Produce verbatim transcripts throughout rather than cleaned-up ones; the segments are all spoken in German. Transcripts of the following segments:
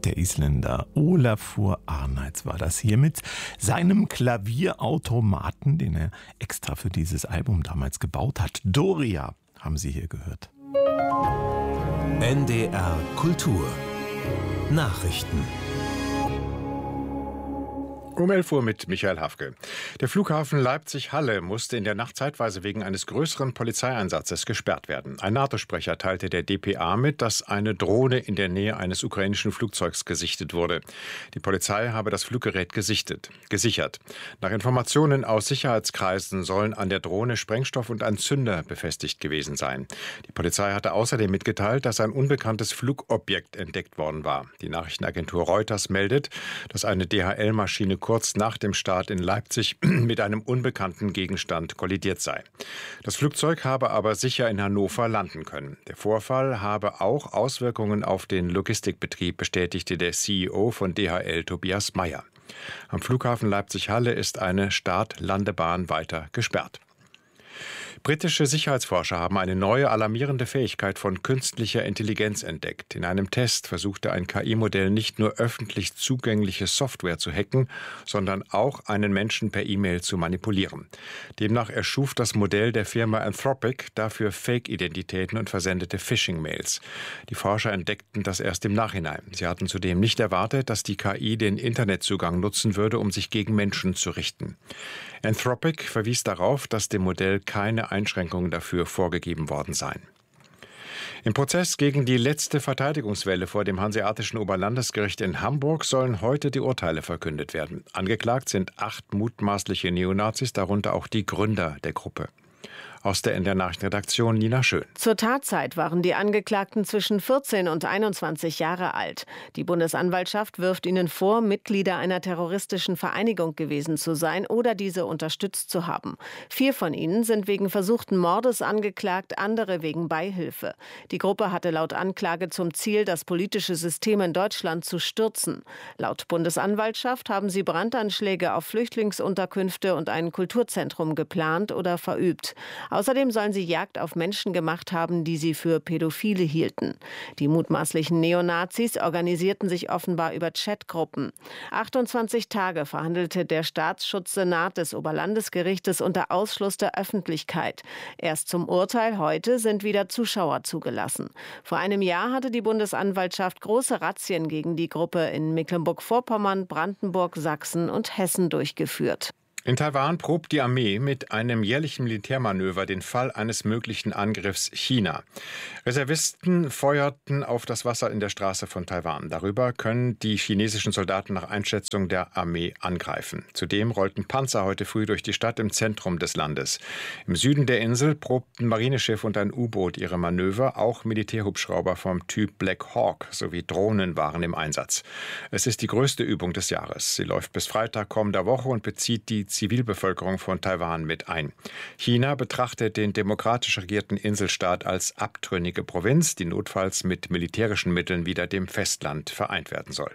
Der Isländer Olafur Arnalds war das hier mit seinem Klavierautomaten, den er extra für dieses Album damals gebaut hat. Doria haben Sie hier gehört. N D R Kultur Nachrichten. Um elf Uhr mit Michael Hafke. Der Flughafen Leipzig-Halle musste in der Nacht zeitweise wegen eines größeren Polizeieinsatzes gesperrt werden. Ein NATO-Sprecher teilte der D P A mit, dass eine Drohne in der Nähe eines ukrainischen Flugzeugs gesichtet wurde. Die Polizei habe das Fluggerät gesichtet, gesichert. Nach Informationen aus Sicherheitskreisen sollen an der Drohne Sprengstoff und ein Zünder befestigt gewesen sein. Die Polizei hatte außerdem mitgeteilt, dass ein unbekanntes Flugobjekt entdeckt worden war. Die Nachrichtenagentur Reuters meldet, dass eine D H L-Maschine kurz nach dem Start in Leipzig mit einem unbekannten Gegenstand kollidiert sei. Das Flugzeug habe aber sicher in Hannover landen können. Der Vorfall habe auch Auswirkungen auf den Logistikbetrieb, bestätigte der C E O von D H L, Tobias Meyer. Am Flughafen Leipzig-Halle ist eine Start-Landebahn weiter gesperrt. Britische Sicherheitsforscher haben eine neue alarmierende Fähigkeit von künstlicher Intelligenz entdeckt. In einem Test versuchte ein K I-Modell nicht nur öffentlich zugängliche Software zu hacken, sondern auch einen Menschen per E-Mail zu manipulieren. Demnach erschuf das Modell der Firma Anthropic dafür Fake-Identitäten und versendete Phishing-Mails. Die Forscher entdeckten das erst im Nachhinein. Sie hatten zudem nicht erwartet, dass die K I den Internetzugang nutzen würde, um sich gegen Menschen zu richten. Anthropic verwies darauf, dass dem Modell keine Einschränkungen dafür vorgegeben worden seien. Im Prozess gegen die letzte Verteidigungswelle vor dem Hanseatischen Oberlandesgericht in Hamburg sollen heute die Urteile verkündet werden. Angeklagt sind acht mutmaßliche Neonazis, darunter auch die Gründer der Gruppe. Aus der N D R-Nachrichtenredaktion Nina Schön. Zur Tatzeit waren die Angeklagten zwischen vierzehn und einundzwanzig Jahre alt. Die Bundesanwaltschaft wirft ihnen vor, Mitglieder einer terroristischen Vereinigung gewesen zu sein oder diese unterstützt zu haben. Vier von ihnen sind wegen versuchten Mordes angeklagt, andere wegen Beihilfe. Die Gruppe hatte laut Anklage zum Ziel, das politische System in Deutschland zu stürzen. Laut Bundesanwaltschaft haben sie Brandanschläge auf Flüchtlingsunterkünfte und ein Kulturzentrum geplant oder verübt. Außerdem sollen sie Jagd auf Menschen gemacht haben, die sie für Pädophile hielten. Die mutmaßlichen Neonazis organisierten sich offenbar über Chatgruppen. achtundzwanzig Tage verhandelte der Staatsschutzsenat des Oberlandesgerichtes unter Ausschluss der Öffentlichkeit. Erst zum Urteil heute sind wieder Zuschauer zugelassen. Vor einem Jahr hatte die Bundesanwaltschaft große Razzien gegen die Gruppe in Mecklenburg-Vorpommern, Brandenburg, Sachsen und Hessen durchgeführt. In Taiwan probt die Armee mit einem jährlichen Militärmanöver den Fall eines möglichen Angriffs China. Reservisten feuerten auf das Wasser in der Straße von Taiwan. Darüber können die chinesischen Soldaten nach Einschätzung der Armee angreifen. Zudem rollten Panzer heute früh durch die Stadt im Zentrum des Landes. Im Süden der Insel probten Marineschiff und ein U-Boot ihre Manöver. Auch Militärhubschrauber vom Typ Black Hawk sowie Drohnen waren im Einsatz. Es ist die größte Übung des Jahres. Sie läuft bis Freitag kommender Woche und bezieht die Zivilbevölkerung von Taiwan mit ein. China betrachtet den demokratisch regierten Inselstaat als abtrünnige Provinz, die notfalls mit militärischen Mitteln wieder dem Festland vereint werden soll.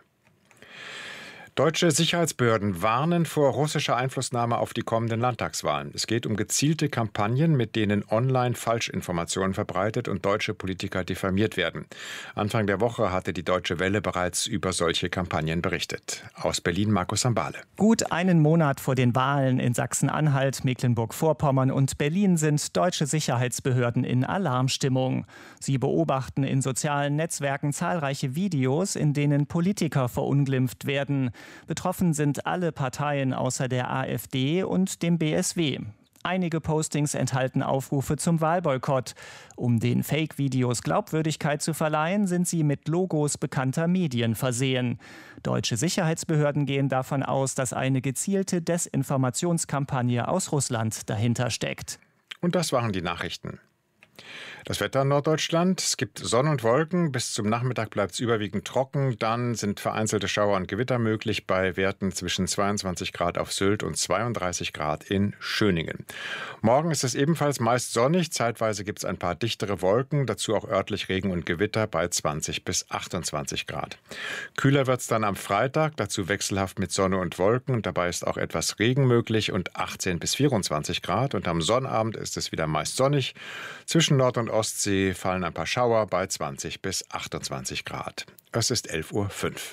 Deutsche Sicherheitsbehörden warnen vor russischer Einflussnahme auf die kommenden Landtagswahlen. Es geht um gezielte Kampagnen, mit denen online Falschinformationen verbreitet und deutsche Politiker diffamiert werden. Anfang der Woche hatte die Deutsche Welle bereits über solche Kampagnen berichtet. Aus Berlin Markus Sambale. Gut einen Monat vor den Wahlen in Sachsen-Anhalt, Mecklenburg-Vorpommern und Berlin sind deutsche Sicherheitsbehörden in Alarmstimmung. Sie beobachten in sozialen Netzwerken zahlreiche Videos, in denen Politiker verunglimpft werden. Betroffen sind alle Parteien außer der AfD und dem B S W. Einige Postings enthalten Aufrufe zum Wahlboykott. Um den Fake-Videos Glaubwürdigkeit zu verleihen, sind sie mit Logos bekannter Medien versehen. Deutsche Sicherheitsbehörden gehen davon aus, dass eine gezielte Desinformationskampagne aus Russland dahinter steckt. Und das waren die Nachrichten. Das Wetter in Norddeutschland: Es gibt Sonne und Wolken. Bis zum Nachmittag bleibt es überwiegend trocken. Dann sind vereinzelte Schauer und Gewitter möglich bei Werten zwischen zweiundzwanzig Grad auf Sylt und zweiunddreißig Grad in Schöningen. Morgen ist es ebenfalls meist sonnig. Zeitweise gibt es ein paar dichtere Wolken. Dazu auch örtlich Regen und Gewitter bei zwanzig bis achtundzwanzig Grad. Kühler wird es dann am Freitag. Dazu wechselhaft mit Sonne und Wolken. Dabei ist auch etwas Regen möglich und achtzehn bis vierundzwanzig Grad. Und am Sonnabend ist es wieder meist sonnig. Zwischen Nord- und Ostsee fallen ein paar Schauer bei zwanzig bis achtundzwanzig Grad. Es ist elf Uhr fünf.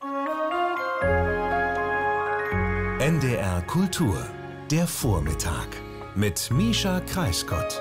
N D R Kultur, der Vormittag mit Mischa Kreisgott.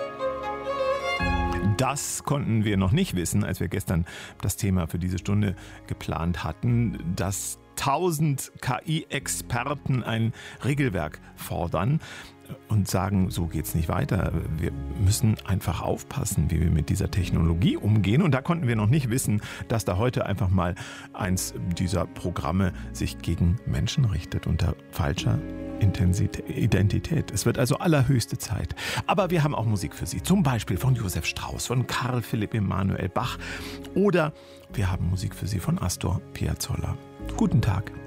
Das konnten wir noch nicht wissen, als wir gestern das Thema für diese Stunde geplant hatten, dass tausend K I-Experten ein Regelwerk fordern und sagen, so geht's nicht weiter. Wir müssen einfach aufpassen, wie wir mit dieser Technologie umgehen. Und da konnten wir noch nicht wissen, dass da heute einfach mal eins dieser Programme sich gegen Menschen richtet unter falscher Identität. Es wird also allerhöchste Zeit. Aber wir haben auch Musik für Sie. Zum Beispiel von Josef Strauss, von Karl Philipp Emanuel Bach. Oder wir haben Musik für Sie von Astor Piazzolla. Guten Tag.